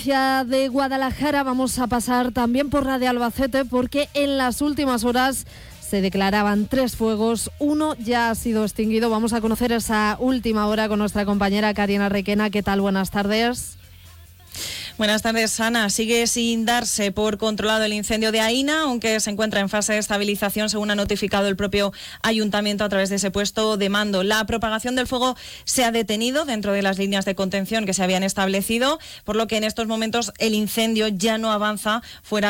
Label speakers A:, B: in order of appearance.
A: De Guadalajara vamos a pasar también por la de Albacete, porque en las últimas horas se declaraban 3 fuegos, uno ya ha sido extinguido. Vamos a conocer esa última hora con nuestra compañera Karina Requena. ¿Qué tal? Buenas tardes.
B: Buenas tardes, Ana. Sigue sin darse por controlado el incendio de Aína, aunque se encuentra en fase de estabilización, según ha notificado el propio ayuntamiento a través de ese puesto de mando. La propagación del fuego se ha detenido dentro de las líneas de contención que se habían establecido, por lo que en estos momentos el incendio ya no avanza fuera